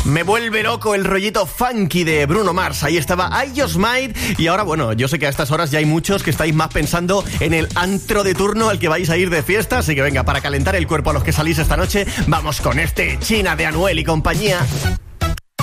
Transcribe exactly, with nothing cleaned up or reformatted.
Me vuelve loco el rollito funky de Bruno Mars. Ahí estaba I Just Might. Y ahora, bueno, yo sé que a estas horas ya hay muchos que estáis más pensando en el antro de turno al que vais a ir de fiesta. Así que venga, para calentar el cuerpo a los que salís esta noche, vamos con este China de Anuel y compañía.